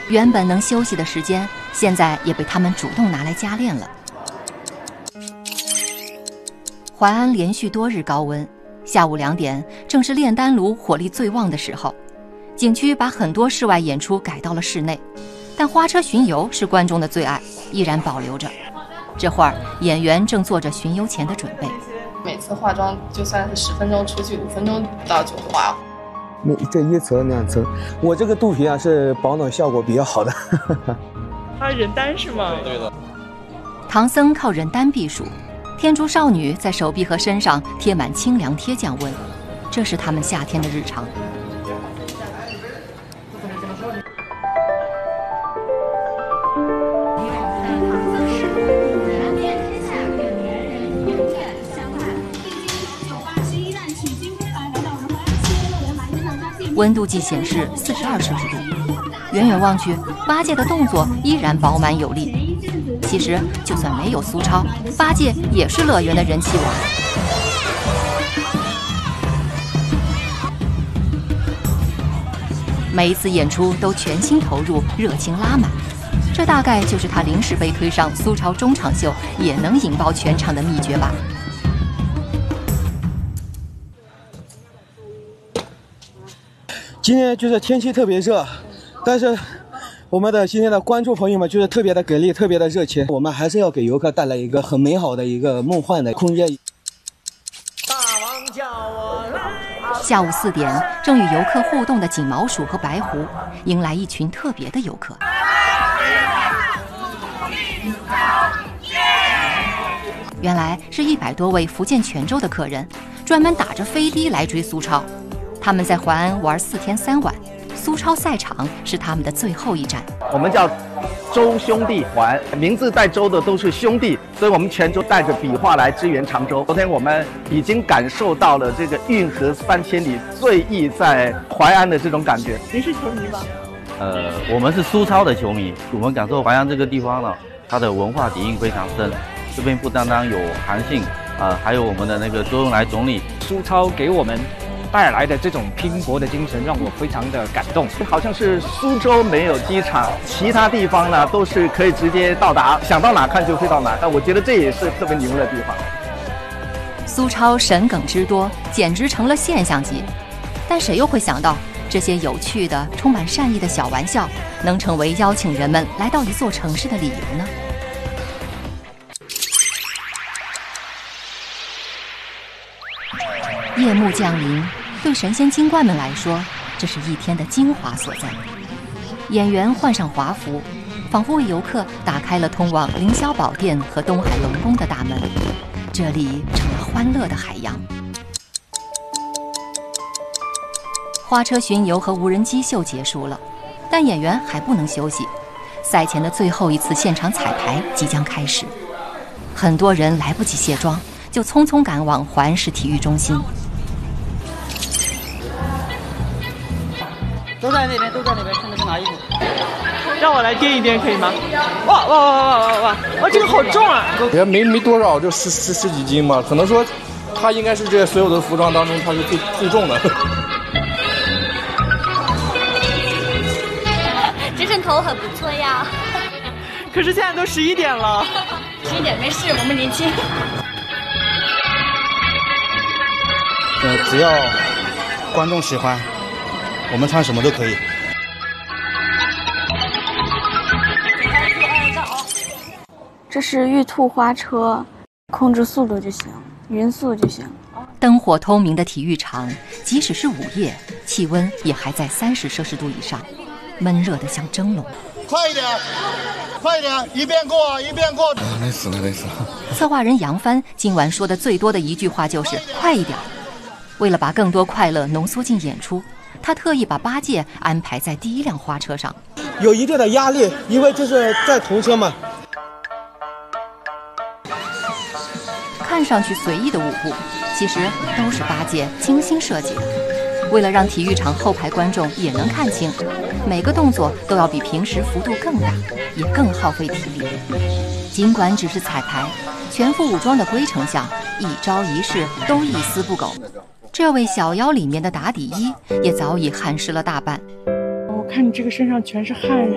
原本能休息的时间，现在也被他们主动拿来加练了。淮安连续多日高温，下午2点正是炼丹炉火力最旺的时候。景区把很多室外演出改到了室内，但花车巡游是观众的最爱，依然保留着。这会儿演员正做着巡游前的准备。 每次化妆就算是10分钟出去，5分钟到就化。 这1层2层，我这个肚皮啊是保暖效果比较好的。 它人丹是吗？ 对的。 唐僧靠人丹避暑，天竺少女在手臂和身上贴满清凉贴降温，这是他们夏天的日常。温度计显示42摄氏度，远远望去，八戒的动作依然饱满有力。其实，就算没有苏超，八戒也是乐园的人气王。每一次演出都全心投入，热情拉满，这大概就是他临时被推上苏超中场秀也能引爆全场的秘诀吧。 今天就是天气特别热，但是我们的今天的观众朋友们就是特别的给力，特别的热情。我们还是要给游客带来一个很美好的一个梦幻的空间。 大王叫我来。 下午4点，正与游客互动的锦毛鼠和白狐迎来一群特别的游客。原来是100多位福建泉州的客人，专门打着飞的来追苏超。他们在淮安玩4天3晚，苏超赛场是他们的最后一站。 我们叫周兄弟环，名字带周的都是兄弟，所以我们泉州带着笔画来支援常州。昨天我们已经感受到了这个运河3千里，最意在淮安的这种感觉。 您是球迷吗？ 我们是苏超的球迷，我们感受淮安这个地方呢，它的文化底蕴非常深。这边不单单有韩信还有我们的那个周恩来总理。 苏超给我们带来的这种拼搏的精神让我非常的感动。 好像是苏州没有机场，其他地方呢都是可以直接到达，想到哪看就飞到哪。但我觉得这也是特别牛的地方。 苏超神梗之多，简直成了现象级。但谁又会想到，这些有趣的、充满善意的小玩笑，能成为邀请人们来到一座城市的理由呢？夜幕降临，对神仙精怪们来说，这是一天的精华所在。演员换上华服，仿佛为游客打开了通往凌霄宝殿和东海龙宫的大门，这里成了欢乐的海洋。花车巡游和无人机秀结束了，但演员还不能休息，赛前的最后一次现场彩排即将开始。很多人来不及卸妆，就匆匆赶往淮安市体育中心。 都在那边，看着去拿衣服。 让我来掂一掂可以吗？哇！这个好重啊！ 也没多少，就十几斤吧。可能说，它应该是这所有的服装当中，它是最重的。 这身头很不错呀。 可是现在都11点了。 11点没事，我们年轻。 只要观众喜欢，我们唱什么都可以。 这是玉兔花车，控制速度就行，匀速就行。 灯火通明的体育场，即使是午夜，气温也还在30摄氏度以上，闷热得像蒸笼。 快一点，一遍过。 累死了。 策划人杨帆今晚说的最多的一句话就是快一点。为了把更多快乐浓缩进演出，他特意把八戒安排在第一辆花车上。 有一定的压力，因为这是在同车嘛。 看上去随意的舞步，其实都是八戒精心设计的。为了让体育场后排观众也能看清，每个动作都要比平时幅度更大，也更耗费体力。尽管只是彩排，全副武装的龟丞相一招一式都一丝不苟。这位小妖里面的打底衣也早已汗湿了大半。 我看你这个身上全是汗，